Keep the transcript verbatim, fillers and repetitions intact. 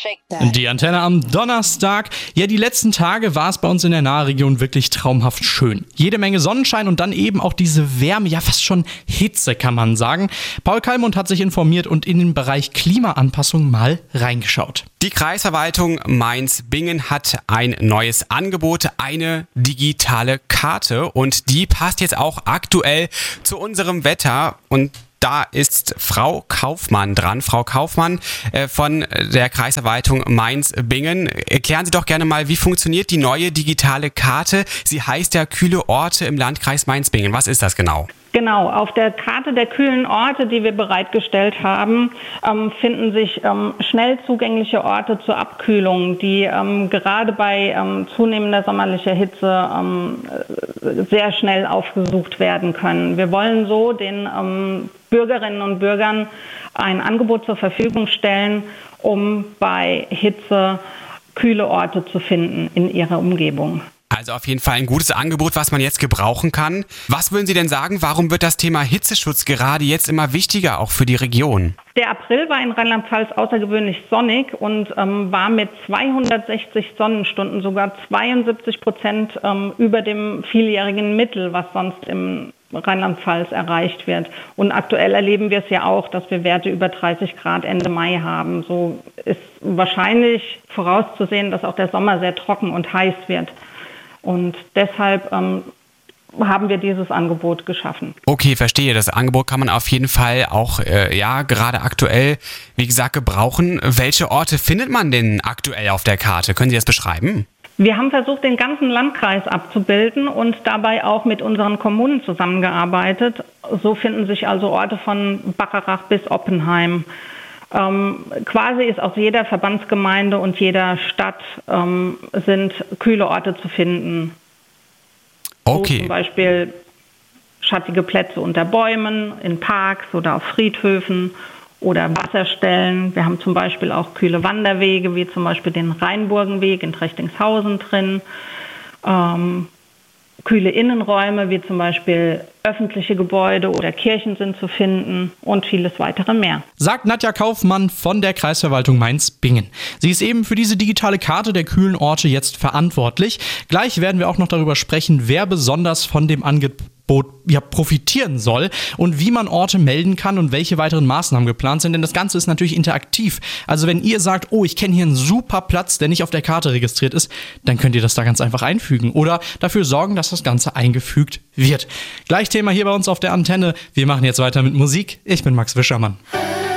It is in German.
Die Antenne am Donnerstag. Ja, die letzten Tage war es bei uns in der Nahregion wirklich traumhaft schön. Jede Menge Sonnenschein und dann eben auch diese Wärme, ja fast schon Hitze kann man sagen. Paul Kallmund hat sich informiert und in den Bereich Klimaanpassung mal reingeschaut. Die Kreisverwaltung Mainz-Bingen hat ein neues Angebot, eine digitale Karte, und die passt jetzt auch aktuell zu unserem Wetter, und da ist Frau Kaufmann dran. Frau Kaufmann äh, von der Kreisverwaltung Mainz-Bingen. Erklären Sie doch gerne mal, wie funktioniert die neue digitale Karte? Sie heißt ja Kühle Orte im Landkreis Mainz-Bingen. Was ist das genau? Genau, auf der Karte der kühlen Orte, die wir bereitgestellt haben, ähm, finden sich ähm, schnell zugängliche Orte zur Abkühlung, die ähm, gerade bei ähm, zunehmender sommerlicher Hitze ähm, sehr schnell aufgesucht werden können. Wir wollen so den ähm, Bürgerinnen und Bürgern ein Angebot zur Verfügung stellen, um bei Hitze kühle Orte zu finden in ihrer Umgebung. Also auf jeden Fall ein gutes Angebot, was man jetzt gebrauchen kann. Was würden Sie denn sagen, warum wird das Thema Hitzeschutz gerade jetzt immer wichtiger, auch für die Region? Der April war in Rheinland-Pfalz außergewöhnlich sonnig und ähm, war mit zweihundertsechzig Sonnenstunden sogar zweiundsiebzig Prozent ähm, über dem vieljährigen Mittel, was sonst im Rheinland-Pfalz erreicht wird. Und aktuell erleben wir es ja auch, dass wir Werte über dreißig Grad Ende Mai haben. So ist wahrscheinlich vorauszusehen, dass auch der Sommer sehr trocken und heiß wird. Und deshalb ähm, haben wir dieses Angebot geschaffen. Okay, verstehe. Das Angebot kann man auf jeden Fall auch, äh, ja, gerade aktuell, wie gesagt, gebrauchen. Welche Orte findet man denn aktuell auf der Karte? Können Sie das beschreiben? Wir haben versucht, den ganzen Landkreis abzubilden und dabei auch mit unseren Kommunen zusammengearbeitet. So finden sich also Orte von Bacharach bis Oppenheim. Ähm, quasi ist aus jeder Verbandsgemeinde und jeder Stadt ähm, sind kühle Orte zu finden. Okay. So zum Beispiel schattige Plätze unter Bäumen, in Parks oder auf Friedhöfen oder Wasserstellen. Wir haben zum Beispiel auch kühle Wanderwege, wie zum Beispiel den Rheinburgenweg in Trechtingshausen drin. Ähm, Kühle Innenräume, wie zum Beispiel öffentliche Gebäude oder Kirchen sind zu finden und vieles weitere mehr. Sagt Nadja Kaufmann von der Kreisverwaltung Mainz-Bingen. Sie ist eben für diese digitale Karte der kühlen Orte jetzt verantwortlich. Gleich werden wir auch noch darüber sprechen, wer besonders von dem Angebot ja, profitieren soll und wie man Orte melden kann und welche weiteren Maßnahmen geplant sind, denn das Ganze ist natürlich interaktiv. Also wenn ihr sagt, oh, ich kenne hier einen super Platz, der nicht auf der Karte registriert ist, dann könnt ihr das da ganz einfach einfügen oder dafür sorgen, dass das Ganze eingefügt wird. Gleich Thema hier bei uns auf der Antenne. Wir machen jetzt weiter mit Musik. Ich bin Max Wischermann.